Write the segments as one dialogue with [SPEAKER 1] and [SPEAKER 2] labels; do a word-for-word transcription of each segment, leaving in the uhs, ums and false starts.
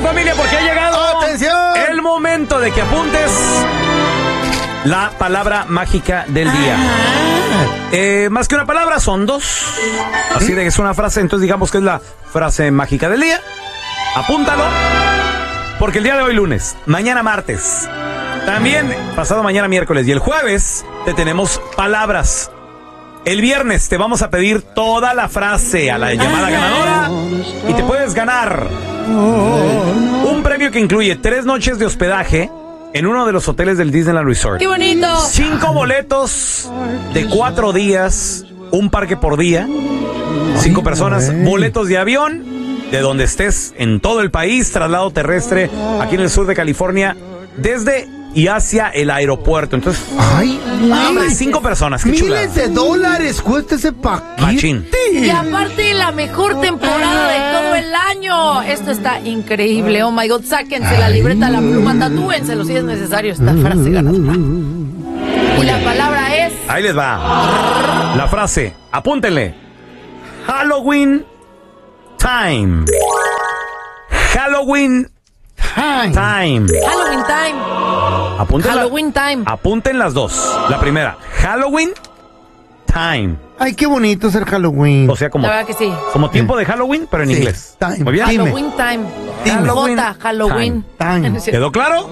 [SPEAKER 1] familia, porque ha llegado
[SPEAKER 2] ¡Atención!
[SPEAKER 1] el momento de que apuntes la palabra mágica del día. Eh, más que una palabra, son dos. Así de que es una frase, entonces digamos que es la frase mágica del día. Apúntalo, porque el día de hoy lunes, mañana martes, también pasado mañana miércoles y el jueves te tenemos palabras. El viernes te vamos a pedir toda la frase a la llamada ganadora y te puedes ganar un premio que incluye tres noches de hospedaje en uno de los hoteles del Disneyland Resort.
[SPEAKER 3] ¡Qué bonito!
[SPEAKER 1] Cinco boletos de cuatro días, un parque por día, cinco personas, boletos de avión, de donde estés, en todo el país, traslado terrestre, aquí en el sur de California, desde y hacia el aeropuerto. Entonces,
[SPEAKER 2] Ay,
[SPEAKER 1] hombre, cinco personas, qué
[SPEAKER 2] miles
[SPEAKER 1] chulada.
[SPEAKER 2] de dólares cuesta ese paquete.
[SPEAKER 1] Machín.
[SPEAKER 3] Y aparte, la mejor temporada de todo el año. Esto está increíble. Oh my God, sáquense la libreta, la pluma, tatúenselo si es necesario esta frase ganadora. Y la palabra es...
[SPEAKER 1] Ahí les va. La frase, apúntenle. Halloween time. Halloween
[SPEAKER 2] Ay.
[SPEAKER 1] time.
[SPEAKER 3] Halloween time.
[SPEAKER 1] Apunten la-
[SPEAKER 3] Halloween time.
[SPEAKER 1] Apunten las dos. La primera, Halloween time.
[SPEAKER 2] Ay, qué bonito es el Halloween.
[SPEAKER 1] O sea, como,
[SPEAKER 3] La verdad que sí.
[SPEAKER 1] como tiempo de Halloween, pero en
[SPEAKER 2] Sí,
[SPEAKER 1] inglés.
[SPEAKER 2] time.
[SPEAKER 1] Muy bien.
[SPEAKER 2] Dime.
[SPEAKER 3] Halloween time.
[SPEAKER 2] Dime.
[SPEAKER 3] J, Halloween.
[SPEAKER 2] Time.
[SPEAKER 1] ¿Quedó claro?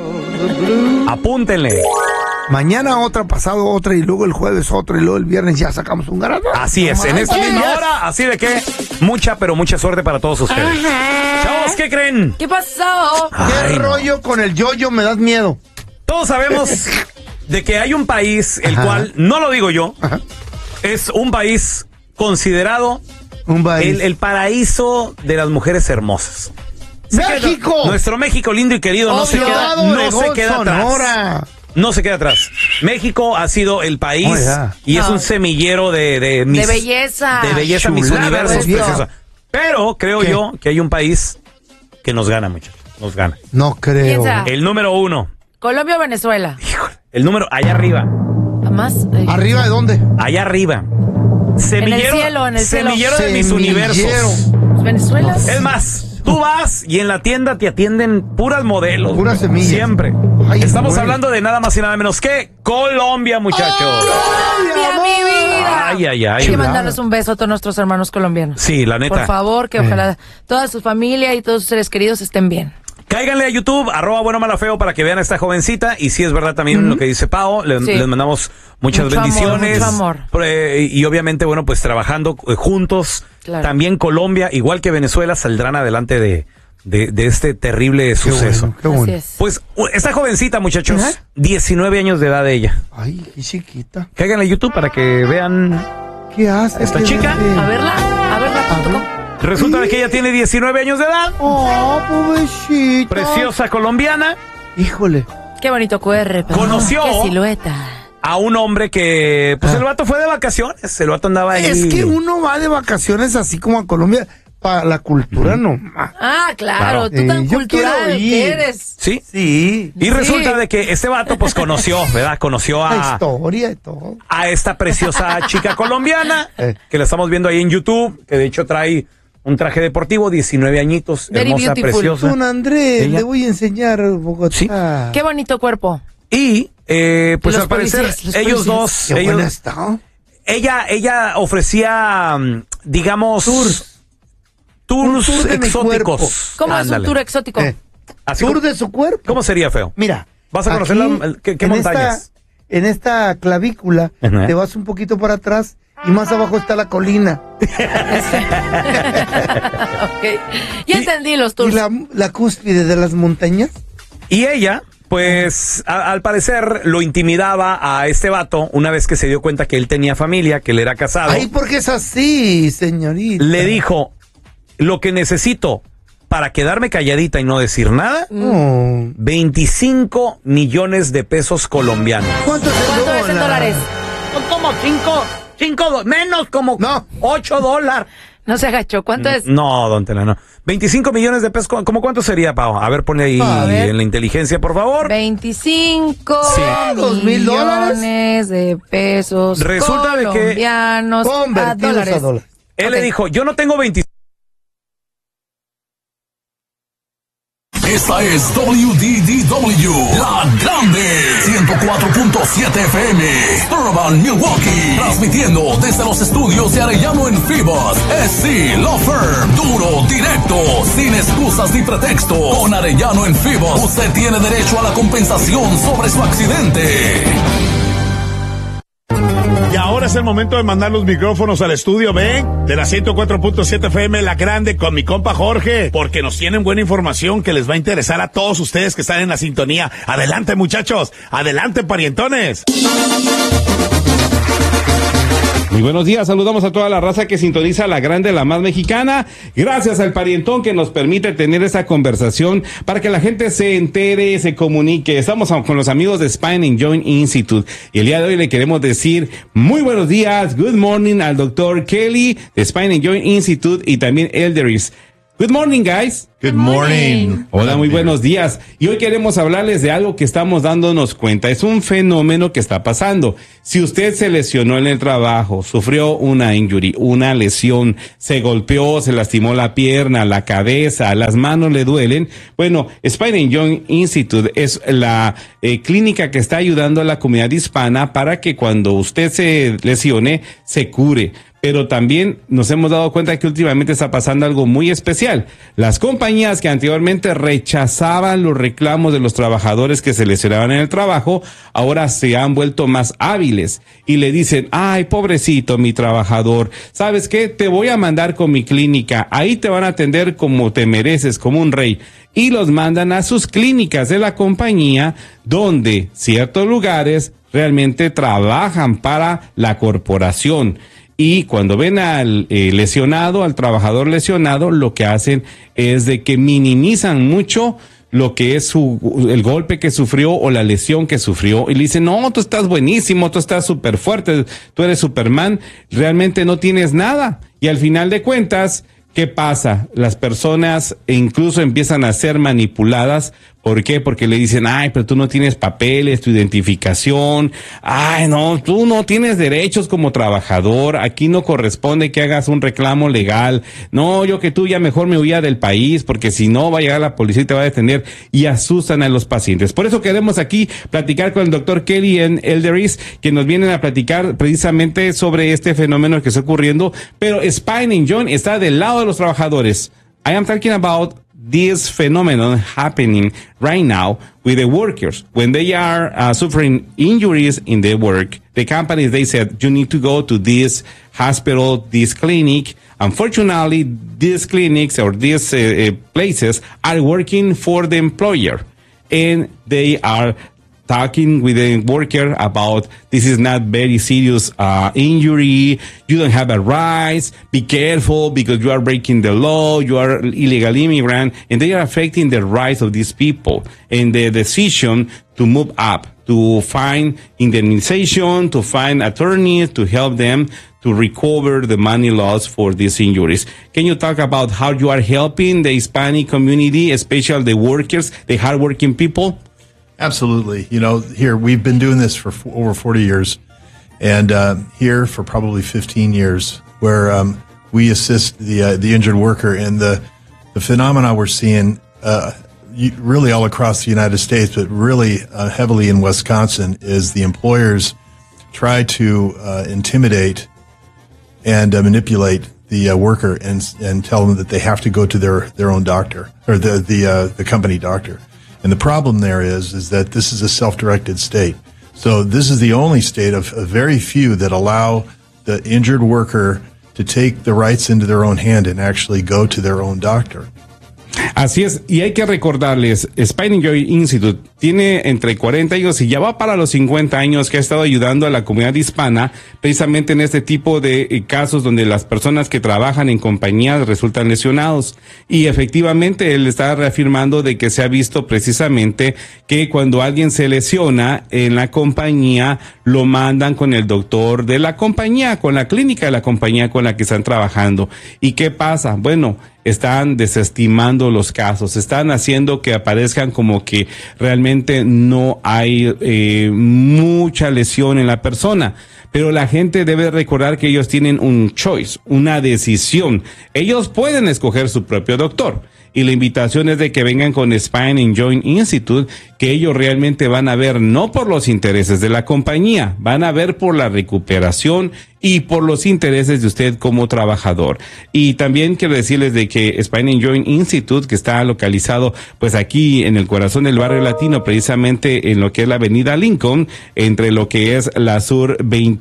[SPEAKER 1] Apúntenle.
[SPEAKER 2] Mañana otra, pasado otra y luego el jueves otra y luego el viernes ya sacamos un ganador.
[SPEAKER 1] Así es, en esta
[SPEAKER 2] Ay,
[SPEAKER 1] misma
[SPEAKER 2] yes.
[SPEAKER 1] hora. Así de que mucha, pero mucha suerte para todos ustedes. Chavos, ¿qué creen?
[SPEAKER 3] ¿Qué pasó?
[SPEAKER 2] ¿Qué
[SPEAKER 1] Ay, no.
[SPEAKER 2] rollo con el yo-yo? Me das miedo.
[SPEAKER 1] Todos sabemos de que hay un país, el
[SPEAKER 2] Ajá.
[SPEAKER 1] cual, no lo digo yo,
[SPEAKER 2] Ajá.
[SPEAKER 1] es un país considerado
[SPEAKER 2] Un país.
[SPEAKER 1] el, el paraíso de las mujeres hermosas. Se
[SPEAKER 2] ¡México!
[SPEAKER 1] queda- nuestro México lindo y querido no, se
[SPEAKER 3] Obvio.
[SPEAKER 1] queda,
[SPEAKER 2] Ciudad
[SPEAKER 1] no
[SPEAKER 2] Obregón,
[SPEAKER 1] se queda atrás.
[SPEAKER 2] Sonora.
[SPEAKER 1] No se queda atrás. México ha sido el país
[SPEAKER 2] Oh, yeah.
[SPEAKER 1] y es
[SPEAKER 3] No.
[SPEAKER 1] un semillero de, de, mis-
[SPEAKER 3] De belleza.
[SPEAKER 1] de belleza, mis
[SPEAKER 2] Chulada,
[SPEAKER 1] universos,
[SPEAKER 2] obvio.
[SPEAKER 1] preciosa. Pero creo
[SPEAKER 2] ¿Qué?
[SPEAKER 1] yo que hay un país que nos gana, muchachos. Nos gana.
[SPEAKER 2] No creo.
[SPEAKER 3] Piensa.
[SPEAKER 1] El número uno.
[SPEAKER 3] Colombia o Venezuela.
[SPEAKER 1] Híjole, el número, allá arriba.
[SPEAKER 3] Más. eh,
[SPEAKER 2] ¿Arriba de dónde?
[SPEAKER 1] Allá arriba. Semillero,
[SPEAKER 3] cielo, en el cielo.
[SPEAKER 1] semillero de mis
[SPEAKER 2] Semillero.
[SPEAKER 1] universos.
[SPEAKER 3] Venezuela.
[SPEAKER 1] Es más, tú vas y en la tienda te atienden puras modelos.
[SPEAKER 2] Puras semillas.
[SPEAKER 1] Siempre.
[SPEAKER 2] Ay,
[SPEAKER 1] Estamos
[SPEAKER 2] güey.
[SPEAKER 1] hablando de nada más y nada menos que Colombia, muchachos.
[SPEAKER 3] Colombia, mi vida.
[SPEAKER 1] Ay, ay, ay.
[SPEAKER 3] Hay que
[SPEAKER 2] Chulada.
[SPEAKER 3] mandarles un beso a todos nuestros hermanos colombianos.
[SPEAKER 1] Sí, la neta.
[SPEAKER 3] Por favor, que
[SPEAKER 2] Eh.
[SPEAKER 3] ojalá toda su familia y todos sus seres queridos estén bien.
[SPEAKER 1] Cáiganle a YouTube, arroba bueno malo feo, para que vean a esta jovencita. Y si es verdad también lo que dice Pao, le-
[SPEAKER 3] Sí.
[SPEAKER 1] les mandamos muchas
[SPEAKER 3] Mucho amor,
[SPEAKER 1] bendiciones.
[SPEAKER 3] mucho amor.
[SPEAKER 1] Eh, y obviamente, bueno, pues trabajando eh, juntos.
[SPEAKER 3] Claro.
[SPEAKER 1] También Colombia, igual que Venezuela, saldrán adelante de, de, de este terrible
[SPEAKER 2] Qué
[SPEAKER 1] suceso.
[SPEAKER 2] bueno, qué bueno.
[SPEAKER 3] Así es.
[SPEAKER 1] Pues u- esta jovencita, muchachos,
[SPEAKER 2] Ajá.
[SPEAKER 1] diecinueve años de edad de ella.
[SPEAKER 2] Ay, qué chiquita.
[SPEAKER 1] Cáiganle a YouTube para que vean.
[SPEAKER 2] ¿Qué hace?
[SPEAKER 1] ¿Esta
[SPEAKER 2] ¿Qué
[SPEAKER 1] chica?
[SPEAKER 2] hace?
[SPEAKER 3] A verla, a verla. punto com.
[SPEAKER 1] Resulta de que ella tiene diecinueve años de edad.
[SPEAKER 2] Oh, pobrecita.
[SPEAKER 1] Preciosa colombiana.
[SPEAKER 2] Híjole.
[SPEAKER 3] Qué bonito cuerpo.
[SPEAKER 1] Conoció-
[SPEAKER 3] Qué silueta.
[SPEAKER 1] A un hombre que, pues
[SPEAKER 2] Ah.
[SPEAKER 1] el vato fue de vacaciones. El vato andaba ahí.
[SPEAKER 2] Es que uno va de vacaciones así como a Colombia para la cultura nomás.
[SPEAKER 3] Ah, claro,
[SPEAKER 1] Claro.
[SPEAKER 3] tú tan
[SPEAKER 2] Eh, yo
[SPEAKER 3] cultural
[SPEAKER 2] quiero ir.
[SPEAKER 3] que eres.
[SPEAKER 1] Sí.
[SPEAKER 2] Sí.
[SPEAKER 1] Y resulta de que este vato, pues conoció, ¿verdad? Conoció
[SPEAKER 2] La
[SPEAKER 1] a,
[SPEAKER 2] historia y todo.
[SPEAKER 1] a esta preciosa chica colombiana
[SPEAKER 2] Eh.
[SPEAKER 1] que la estamos viendo ahí en YouTube, que de hecho trae un traje deportivo, diecinueve añitos,
[SPEAKER 3] Very
[SPEAKER 1] hermosa,
[SPEAKER 3] beautiful.
[SPEAKER 1] preciosa.
[SPEAKER 2] Don Andrés,
[SPEAKER 1] Ella-
[SPEAKER 2] le voy a enseñar Bogotá.
[SPEAKER 1] Sí.
[SPEAKER 3] Qué bonito cuerpo.
[SPEAKER 1] Y, eh, pues
[SPEAKER 3] Los
[SPEAKER 1] al parecer,
[SPEAKER 3] policías, los
[SPEAKER 1] ellos
[SPEAKER 3] policías.
[SPEAKER 1] dos,
[SPEAKER 2] Qué buena
[SPEAKER 1] ellos,
[SPEAKER 2] está.
[SPEAKER 1] ella, ella ofrecía, mm, digamos,
[SPEAKER 2] Tours.
[SPEAKER 1] tours
[SPEAKER 2] Un tour de mi cuerpo.
[SPEAKER 1] exóticos.
[SPEAKER 3] ¿Cómo es
[SPEAKER 1] Ándale.
[SPEAKER 3] un tour exótico?
[SPEAKER 2] Eh,
[SPEAKER 1] Así
[SPEAKER 2] Tour
[SPEAKER 1] como-
[SPEAKER 2] de su cuerpo.
[SPEAKER 1] ¿Cómo sería, feo?
[SPEAKER 2] Mira.
[SPEAKER 1] ¿Vas a conocer
[SPEAKER 2] aquí,
[SPEAKER 1] la- el- qué- qué
[SPEAKER 2] en
[SPEAKER 1] montañas?
[SPEAKER 2] Esta, en esta clavícula,
[SPEAKER 1] Ajá.
[SPEAKER 2] te vas un poquito para atrás y más abajo está la colina.
[SPEAKER 3] Ok. Ya entendí los
[SPEAKER 2] Y
[SPEAKER 3] tours.
[SPEAKER 2] la, la cúspide de las montañas.
[SPEAKER 1] Y ella, pues, a- al parecer lo intimidaba a este vato una vez que se dio cuenta que él tenía familia, que él era casado.
[SPEAKER 2] Ay, ¿por qué es así, señorita?
[SPEAKER 1] Le dijo, lo que necesito para quedarme calladita y no decir nada,
[SPEAKER 2] Oh.
[SPEAKER 1] veinticinco millones de pesos colombianos.
[SPEAKER 2] ¿Cuánto es el
[SPEAKER 3] ¿Cuánto es en
[SPEAKER 2] dólar?
[SPEAKER 3] dólares?
[SPEAKER 1] Son como cinco, cinco, do- menos como
[SPEAKER 2] No.
[SPEAKER 1] ocho dólares.
[SPEAKER 3] No se agachó. ¿Cuánto es?
[SPEAKER 1] No, don Tela, no. veinticinco millones de pesos, ¿cómo cuánto sería, Pau? A ver, ponle ahí
[SPEAKER 2] A ver.
[SPEAKER 1] en la inteligencia, por favor.
[SPEAKER 3] veinticinco
[SPEAKER 1] Sí.
[SPEAKER 2] ¿Dos mil dólares?
[SPEAKER 3] millones de pesos
[SPEAKER 1] Resulta de que-
[SPEAKER 3] colombianos a
[SPEAKER 2] Convertidos
[SPEAKER 3] dólares.
[SPEAKER 2] a dólares.
[SPEAKER 1] Él
[SPEAKER 3] Ok.
[SPEAKER 1] le dijo, yo no tengo veinticinco.
[SPEAKER 4] Esta es W D D W, La Grande, ciento cuatro punto siete F M, Urban Milwaukee, transmitiendo desde los estudios de Arellano en Phoebus. S C Law Firm, duro, directo, sin excusas ni pretextos. Con Arellano en Phoebus, usted tiene derecho a la compensación sobre su accidente.
[SPEAKER 5] Y ahora es el momento de mandar los micrófonos al estudio B de la ciento cuatro punto siete F M La Grande con mi compa Jorge, porque nos tienen buena información que les va a interesar a todos ustedes que están en la sintonía. Adelante, muchachos, adelante, parientones.
[SPEAKER 6] Muy buenos días, saludamos a toda la raza que sintoniza La Grande, la más mexicana. Gracias al parientón que nos permite tener esa conversación para que la gente se entere, se comunique. Estamos con los amigos de Spine and Joint Institute y el día de hoy le queremos decir muy buenos días, good morning al doctor Kelly de Spine and Joint Institute y también Elderis. Good morning, guys.
[SPEAKER 7] Good morning.
[SPEAKER 6] Hola, muy buenos días. Y hoy queremos hablarles de algo que estamos dándonos cuenta. Es un fenómeno que está pasando. Si usted se lesionó en el trabajo, sufrió una injury, una lesión, se golpeó, se lastimó la pierna, la cabeza, las manos le duelen, bueno, Spine and Joint Institute es la eh, clínica que está ayudando a la comunidad hispana para que cuando usted se lesione, se cure. Pero también nos hemos dado cuenta que últimamente está pasando algo muy especial. Las compañías que anteriormente rechazaban los reclamos de los trabajadores que se lesionaban en el trabajo, ahora se han vuelto más hábiles y le dicen, ay, pobrecito mi trabajador, ¿sabes qué? Te voy a mandar con mi clínica, ahí te van a atender como te mereces, como un rey. Y los mandan a sus clínicas de la compañía, donde ciertos lugares realmente trabajan para la corporación. Y cuando ven al eh, lesionado, al trabajador lesionado, lo que hacen es de que minimizan mucho lo que es su, el golpe que sufrió o la lesión que sufrió y le dicen, no, tú estás buenísimo, tú estás súper fuerte, tú eres Superman, realmente no tienes nada. Y al final de cuentas, ¿qué pasa? Las personas incluso empiezan a ser manipuladas. ¿Por qué? Porque le dicen, ay, pero tú no tienes papeles, tu identificación, ay, no, tú no tienes derechos como trabajador, aquí no corresponde que hagas un reclamo legal, no, yo que tú ya mejor me huía del país, porque si no va a llegar la policía y te va a detener, y asustan a los pacientes. Por eso queremos aquí platicar con el doctor Kelly en Elderis, que nos vienen a platicar precisamente sobre este fenómeno que está ocurriendo, pero Spine and Joint está del lado de los trabajadores. I am talking about this phenomenon happening right now with the workers. When they are uh, suffering injuries in their work, the companies, they said, you need to go to this hospital, this clinic. Unfortunately, these clinics or these uh, places are working for the employer, and they are talking with the worker about this is not very serious uh, injury, you don't have a rights, be careful because you are breaking the law, you are illegal immigrant, and they are affecting the rights of these people and the decision to move up, to find indemnization, to find attorneys to help them to recover the money lost for these injuries. Can you talk about how you are helping the Hispanic community, especially the workers, the hardworking people?
[SPEAKER 7] Absolutely. You know, here we've been doing this for f- over forty years, and uh, here for probably fifteen years, where um, we assist the uh, the injured worker. And the the phenomena we're seeing uh, really all across the United States, but really uh, heavily in Wisconsin, is the employers try to uh, intimidate and uh, manipulate the uh, worker and and tell them that they have to go to their their own doctor or the the uh, the company doctor. And the problem there is, is that this is a self-directed state. So this is the only state of, of very few that allow the injured worker to take the rights into their own hand and actually go to their own doctor.
[SPEAKER 6] Así es, y hay que recordarles, Spine and Joint Institute tiene entre cuarenta años y ya va para los cincuenta años que ha estado ayudando a la comunidad hispana precisamente en este tipo de eh, casos donde las personas que trabajan en compañías resultan lesionados. Y efectivamente él está reafirmando de que se ha visto precisamente que cuando alguien se lesiona en la compañía lo mandan con el doctor de la compañía, con la clínica de la compañía con la que están trabajando. ¿Y qué pasa? Bueno, están desestimando los casos, están haciendo que aparezcan como que realmente no hay eh, mucha lesión en la persona. Pero la gente debe recordar que ellos tienen un choice, una decisión. Ellos pueden escoger su propio doctor. y la invitación es de que vengan con Spine and Joint Institute, que ellos realmente van a ver no por los intereses de la compañía, van a ver por la recuperación y por los intereses de usted como trabajador. Y también quiero decirles de que Spine and Joint Institute, que está localizado pues aquí en el corazón del barrio latino, precisamente en lo que es la avenida Lincoln, entre lo que es la Sur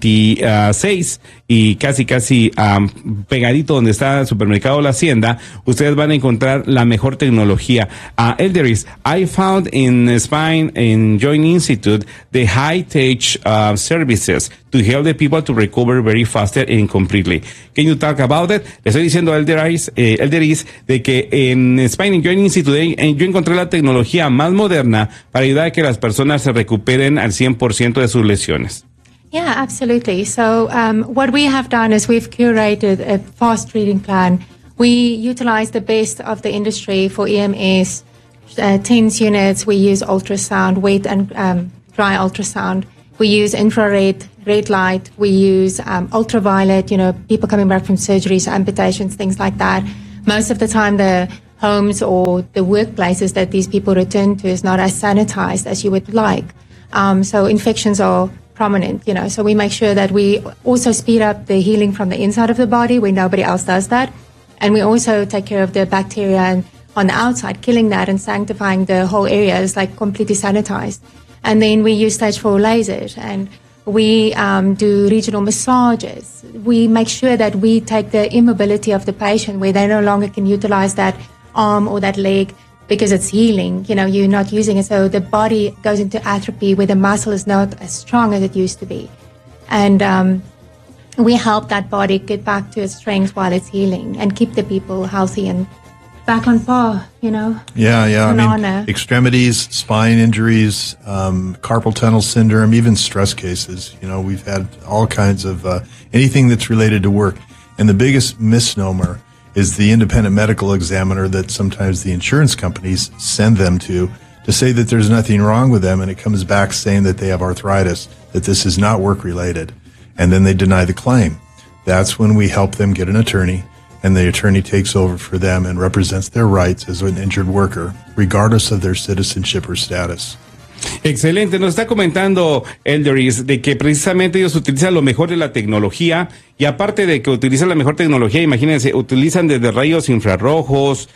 [SPEAKER 6] veintiséis y casi casi um, pegadito donde está el supermercado La Hacienda, ustedes van a encontrar la mejor tecnología. Uh, Elderis, I found in Spine and Joint Institute the high-tech uh, services to help the people to recover very faster and completely. Can you talk about it? Le estoy diciendo a Elderis, eh, Elderis de que en Spine and Joint Institute eh, yo encontré la tecnología más moderna para ayudar a que las personas se recuperen al cien por ciento de sus lesiones.
[SPEAKER 8] Yeah, absolutely. So um, what we have done is we've curated a fast treating plan. We utilize the best of the industry for E M S, uh, TENS units. We use ultrasound, wet and um, dry ultrasound. We use infrared, red light. We use um, ultraviolet, you know, people coming back from surgeries, amputations, things like that. Most of the time, the homes or the workplaces that these people return to is not as sanitized as you would like. Um, so infections are prominent, you know, so we make sure that we also speed up the healing from the inside of the body where nobody else does that. And we also take care of the bacteria and on the outside, killing that and sanctifying the whole area is like completely sanitized. And then we use stage four lasers and we um, do regional massages. We make sure that we take the immobility of the patient where they no longer can utilize that arm or that leg because it's healing, you know, you're not using it. So the body goes into atrophy where the muscle is not as strong as it used to be. And um, we help that body get back to its strength while it's healing and keep the people healthy and back on par, you know.
[SPEAKER 7] Yeah, yeah.
[SPEAKER 8] An
[SPEAKER 7] I mean,
[SPEAKER 8] honor.
[SPEAKER 7] extremities, spine injuries, um, carpal tunnel syndrome, even stress cases. You know, we've had all kinds of uh, anything that's related to work. And the biggest misnomer is the independent medical examiner that sometimes the insurance companies send them to to say that there's nothing wrong with them, and it comes back saying that they have arthritis, that this is not work-related, and then they deny the claim. That's when we help them get an attorney, and the attorney takes over for them and represents their rights as an injured worker, regardless of their citizenship or status.
[SPEAKER 6] Excelente, nos está comentando Elderis de que precisamente ellos utilizan lo mejor de la tecnología y aparte de que utilizan la mejor tecnología, imagínense, utilizan desde rayos infrarrojos,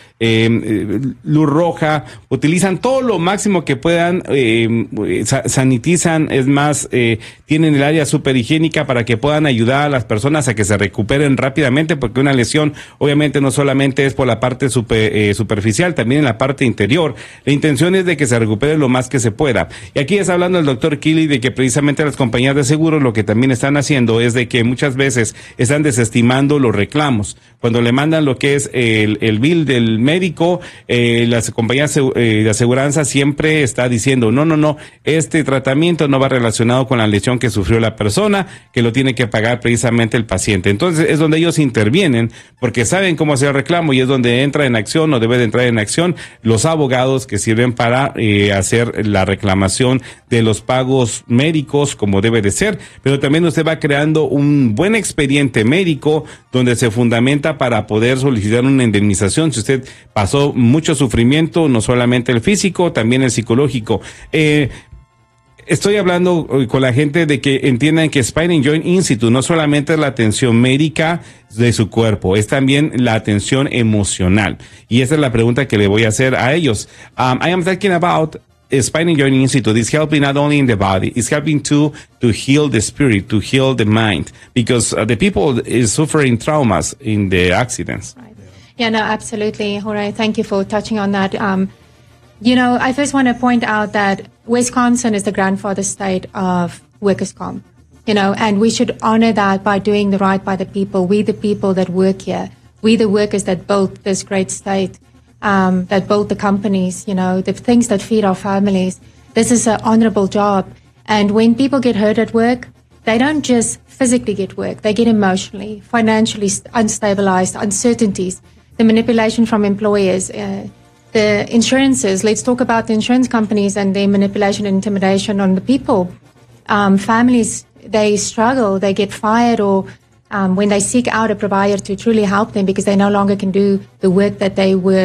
[SPEAKER 6] eh, luz roja, utilizan todo lo máximo que puedan, eh, sanitizan, es más, eh, tienen el área súper higiénica para que puedan ayudar a las personas a que se recuperen rápidamente, porque una lesión obviamente no solamente es por la parte super, eh, superficial, también en la parte interior. La intención es de que se recupere lo más que se pueda. Y aquí está hablando el doctor Keeley de que precisamente las compañías de seguros lo que también están haciendo es de que muchas veces están desestimando los reclamos. Cuando le mandan lo que es el, el bill del médico, eh, las compañías eh, de aseguranza siempre está diciendo, no, no, no, este tratamiento no va relacionado con la lesión que sufrió la persona, que lo tiene que pagar precisamente el paciente. Entonces es donde ellos intervienen, porque saben cómo hacer el reclamo y es donde entra en acción o debe de entrar en acción los abogados que sirven para eh, hacer la reclamación de los pagos médicos como debe de ser, pero también usted va creando un buen expediente médico donde se fundamenta para poder solicitar una indemnización si usted pasó mucho sufrimiento, no solamente el físico, también el psicológico. Eh, Estoy hablando con la gente de que entiendan que Spine and Joint Institute no solamente es la atención médica de su cuerpo, es también la atención emocional. Y esa es la pregunta que le voy a hacer a ellos. Um, I am talking about Spine and Joint Institute is helping not only in the body, it's helping to to heal the spirit, to heal the mind, because uh, the people is suffering traumas in the accidents.
[SPEAKER 8] Right. Yeah, no, absolutely. Jorge, thank you for touching on that. Um, you know, I first want to point out that Wisconsin is the grandfather state of workers' comp, you know, and we should honor that by doing the right by the people. We, the people that work here, we, the workers that built this great state. Um, that build the companies, you know, the things that feed our families. This is an honorable job. And when people get hurt at work, they don't just physically get work, they get emotionally, financially unstabilized, uncertainties, the manipulation from employers, uh, the insurances. Let's talk about the insurance companies and their manipulation and intimidation on the people. Um, families, they struggle, they get fired or Um, when they seek out a provider to truly help them because they no longer can do the work that they were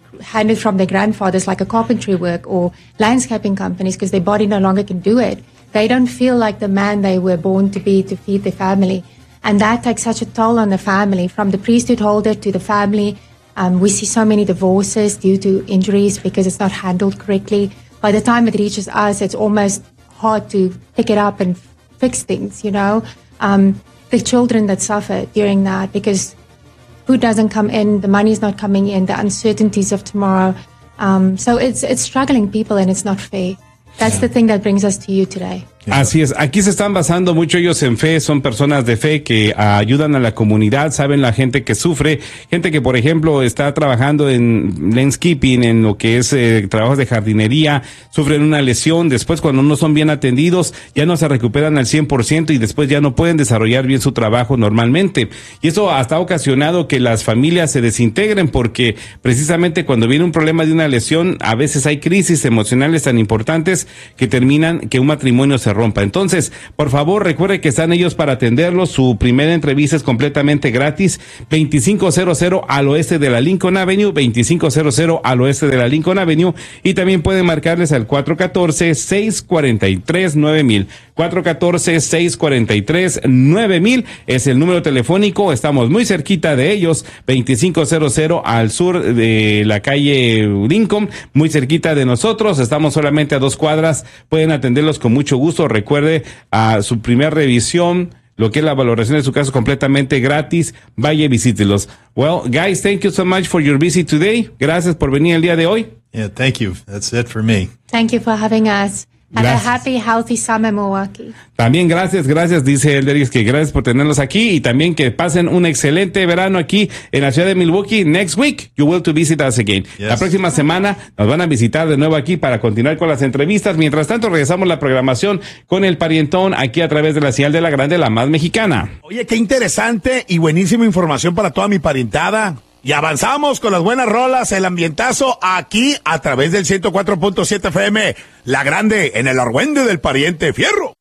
[SPEAKER 8] handed from their grandfathers, like a carpentry work or landscaping companies, because their body no longer can do it. They don't feel like the man they were born to be to feed their family. And that takes such a toll on the family, from the priesthood holder to the family. Um, we see so many divorces due to injuries because it's not handled correctly. By the time it reaches us, it's almost hard to pick it up and fix things, you know. Um, the children that suffer during that, because food doesn't come in, the money's not coming in, the uncertainties of tomorrow. Um, so it's it's struggling people, and it's not fair. That's the thing that brings us to you today.
[SPEAKER 6] Así es, aquí se están basando mucho ellos en fe, son personas de fe que uh, ayudan a la comunidad, saben la gente que sufre, gente que por ejemplo está trabajando en landscaping, en lo que es eh, trabajos de jardinería, sufren una lesión, después cuando no son bien atendidos ya no se recuperan al cien por ciento y después ya no pueden desarrollar bien su trabajo normalmente. Y eso hasta ha ocasionado que las familias se desintegren, porque precisamente cuando viene un problema de una lesión, a veces hay crisis emocionales tan importantes que terminan que un matrimonio se rompa. Entonces, por favor, recuerde que están ellos para atenderlos. Su primera entrevista es completamente gratis. veinticinco cero cero al oeste de la Lincoln Avenue, veinticinco cero cero al oeste de la Lincoln Avenue, y también pueden marcarles al cuatro uno cuatro, seis cuatro tres, nueve mil. cuatro uno cuatro, seis cuatro tres, nueve mil es el número telefónico. Estamos muy cerquita de ellos, veinticinco cero cero al sur de la calle Lincoln, muy cerquita de nosotros. Estamos solamente a dos cuadras. Pueden atenderlos con mucho gusto. Recuerde, a su primera revisión, lo que es la valoración de su caso, completamente gratis. Vaya y visítelos. Well, guys, thank you so much for your visit today. Gracias por venir el día de hoy.
[SPEAKER 7] Yeah, thank you. That's it for me.
[SPEAKER 8] Thank you for having us. Have
[SPEAKER 6] Gracias.
[SPEAKER 8] a happy, healthy summer, Milwaukee.
[SPEAKER 6] También gracias, gracias, dice el Deris, que gracias por tenerlos aquí, y también que pasen un excelente verano aquí en la ciudad de Milwaukee. Next week, you will to visit us again.
[SPEAKER 7] Yes.
[SPEAKER 6] La próxima semana nos van a visitar de nuevo aquí para continuar con las entrevistas. Mientras tanto, regresamos la programación con el Parientón aquí a través de la señal de la Grande, la más mexicana.
[SPEAKER 5] Oye, qué interesante y buenísima información para toda mi parientada. Y avanzamos con las buenas rolas, el ambientazo aquí a través del ciento cuatro punto siete F M, La Grande, en el argüende del pariente Fierro.